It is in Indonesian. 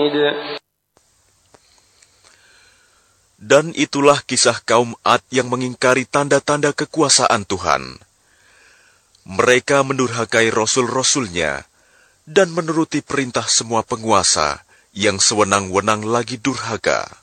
Dan itulah kisah kaum Ad yang mengingkari tanda-tanda kekuasaan Tuhan. Mereka mendurhakai rasul-rasulnya dan menuruti perintah semua penguasa yang sewenang-wenang lagi durhaka.